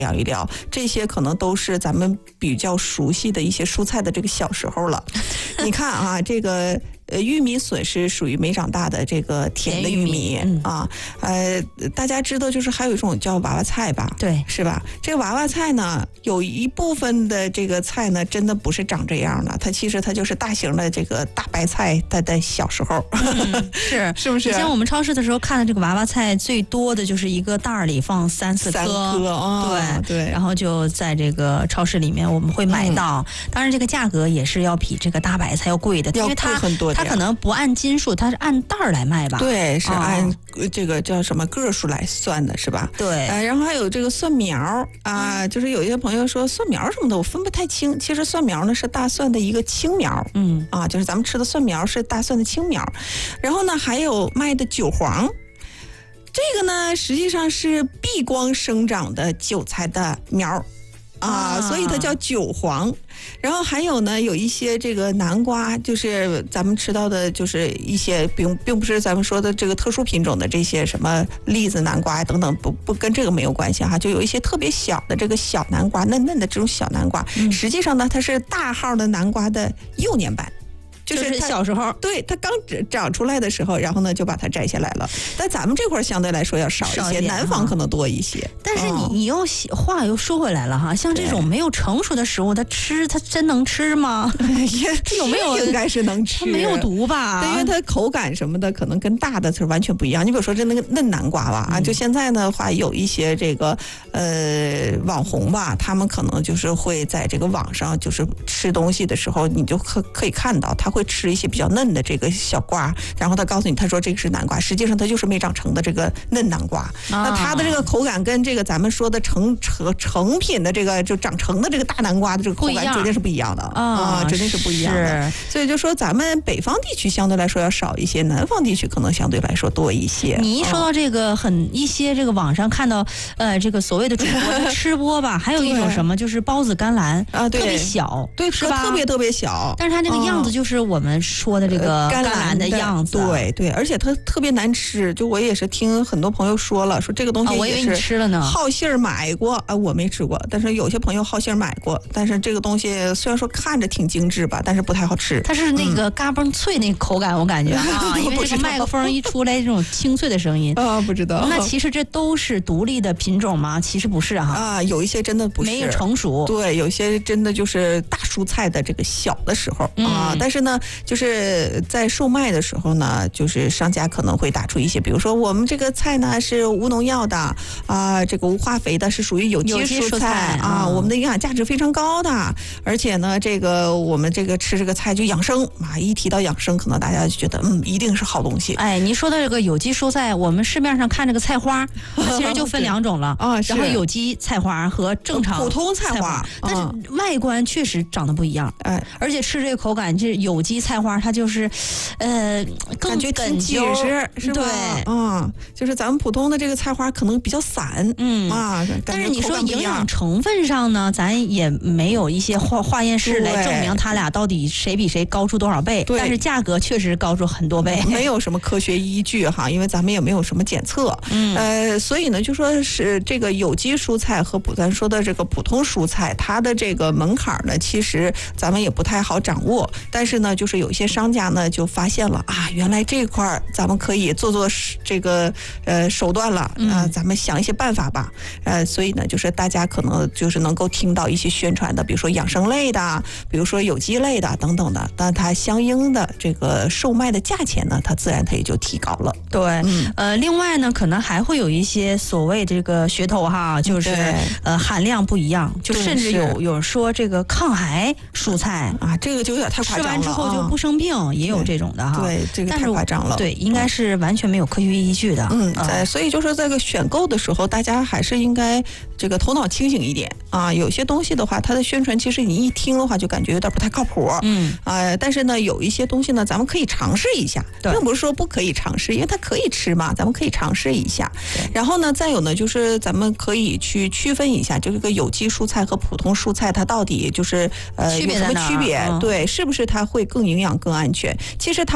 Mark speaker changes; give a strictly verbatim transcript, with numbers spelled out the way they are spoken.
Speaker 1: 聊一聊，这些可能都是咱们比较熟悉的一些蔬菜的这个小时候了。你看啊，这个呃玉米笋是属于没长大的这个甜的玉米,
Speaker 2: 玉米、嗯、
Speaker 1: 啊，呃大家知道就是还有一种叫娃娃菜吧，
Speaker 2: 对，
Speaker 1: 是吧？这个娃娃菜呢，有一部分的这个菜呢，真的不是长这样的，它其实它就是大型的这个大白菜，它的小时候，
Speaker 2: 嗯、是
Speaker 1: 是不是？
Speaker 2: 以前我们超市的时候看的这个娃娃菜，最多的就是一个袋儿里放三四颗，
Speaker 1: 三颗、哦、
Speaker 2: 对
Speaker 1: 对，
Speaker 2: 然后就在这个超市里面我们会买到，嗯、当然这个价格也是要比这个大白菜要贵的，
Speaker 1: 要贵很多，
Speaker 2: 它可能不按斤数，它是按袋儿来卖吧？
Speaker 1: 对，是按这个叫什么个数来算的，是吧？
Speaker 2: 对，
Speaker 1: 呃，然后还有这个蒜苗啊、呃，就是有一些朋友说蒜苗什么的，我分不太清。其实蒜苗呢是大蒜的一个青苗，
Speaker 2: 嗯
Speaker 1: 啊，就是咱们吃的蒜苗是大蒜的青苗。然后呢，还有卖的韭黄，这个呢实际上是避光生长的韭菜的苗。啊，所以它叫韭黄。然后还有呢，有一些这个南瓜，就是咱们吃到的，就是一些并并不是咱们说的这个特殊品种的这些什么栗子、南瓜等等，不不跟这个没有关系哈。就有一些特别小的这个小南瓜，嫩嫩的这种小南瓜，嗯、实际上呢，它是大号的南瓜的幼年版。
Speaker 2: 就是小时候，
Speaker 1: 对，它刚长出来的时候，然后呢就把它摘下来了。但咱们这块相对来说要少一些，
Speaker 2: 少一
Speaker 1: 南方可能多一些。
Speaker 2: 但是你你又话又说回来了哈，像这种没有成熟的食物，它吃它真能吃吗？
Speaker 1: 它有没有应该是能吃，
Speaker 2: 它没有毒吧？
Speaker 1: 对，因为它口感什么的可能跟大的是完全不一样。你比如说这那个嫩南瓜吧，啊、嗯，就现在的话有一些这个呃网红吧，他们可能就是会在这个网上就是吃东西的时候，你就可可以看到他会吃一些比较嫩的这个小瓜，然后他告诉你，他说这个是南瓜，实际上它就是没长成的这个嫩南瓜。啊、那它的这个口感跟这个咱们说的成成成品的这个就长成的这个大南瓜的这个口感绝对是不一样的啊、哦，绝对是不一样的。所以就说咱们北方地区相对来说要少一些，南方地区可能相对来说多一些。
Speaker 2: 你一说到这个，很一些这个网上看到呃这个所谓的主播的吃播吧，还有一种什么就是包子甘蓝啊，特别小，
Speaker 1: 对，
Speaker 2: 是吧？
Speaker 1: 特别特别小，
Speaker 2: 但是它那个样子就是我们说的这个甘蓝的样子，
Speaker 1: 对对，而且它特别难吃。就我也是听很多朋友说了，说这个东西
Speaker 2: 我以为你吃了呢，
Speaker 1: 好信儿买过啊，我没吃过，但是有些朋友好信儿买过。但是这个东西虽然说看着挺精致吧，但是不太好吃。
Speaker 2: 它是那个嘎嘣脆那个口感，我感觉啊，因为这个麦克风一出来这种清脆的声音
Speaker 1: 啊，不知道。
Speaker 2: 那其实这都是独立的品种吗？其实不是哈
Speaker 1: 啊，有一些真的不是
Speaker 2: 没有成熟，
Speaker 1: 对，有些真的就是大蔬菜的这个小的时候、嗯、啊，但是呢，就是在售卖的时候呢，就是商家可能会打出一些，比如说我们这个菜呢是无农药的啊，这个无化肥的，是属于有机蔬菜, 蔬菜啊、嗯，我们的营养价值非常高的，而且呢，这个我们这个吃这个菜就养生啊，一提到养生，可能大家就觉得嗯，一定是好东西。
Speaker 2: 哎，您说的这个有机蔬菜，我们市面上看这个菜花，其实就分两种了
Speaker 1: 啊，
Speaker 2: 然后有机菜花和正常
Speaker 1: 普通菜花，
Speaker 2: 菜花但是外观确实长得不一样，哎，而且吃这个口感，这有机菜花它就是，呃，更
Speaker 1: 感觉挺紧实，是吧？对，嗯，就是咱们普通的这个菜花可能比较散，
Speaker 2: 嗯
Speaker 1: 啊，
Speaker 2: 但是你说营养成分上呢，咱也没有一些化化验室来证明它俩到底谁比谁高出多少倍，但是价格确实高出很多倍，
Speaker 1: 没有什么科学依据哈，因为咱们也没有什么检测，嗯，呃，所以呢，就说是这个有机蔬菜和普咱说的这个普通蔬菜，它的这个门槛呢，其实咱们也不太好掌握，但是呢，就是有一些商家呢就发现了啊，原来这块咱们可以做做这个呃手段了啊、呃，咱们想一些办法吧，呃，所以呢，就是大家可能就是能够听到一些宣传的，比如说养生类的，比如说有机类的等等的，但它相应的这个售卖的价钱呢，它自然它也就提高了。
Speaker 2: 对，嗯、呃，另外呢，可能还会有一些所谓这个噱头哈，就是呃含量不一样，就甚至有有说这个抗癌蔬菜
Speaker 1: 啊，这个就有点太夸张了，
Speaker 2: 吃完之后就不生病，啊、也有这种的哈。
Speaker 1: 对，这个太夸张了。
Speaker 2: 对，应该是完全没有科学依据的。
Speaker 1: 嗯，在、嗯、所以就说这个选购的时候，大家还是应该这个头脑清醒一点啊。有些东西的话，它的宣传其实你一听的话，就感觉有点不太靠谱。嗯，啊、呃，但是呢，有一些东西呢，咱们可以尝试一下，并不是说不可以尝试，因为它可以吃嘛，咱们可以尝试一下。然后呢，再有呢，就是咱们可以去区分一下，这个有机蔬菜和普通蔬菜，它到底就是呃有什么区别？嗯、对，是不是它会更营养、更安全？其实它。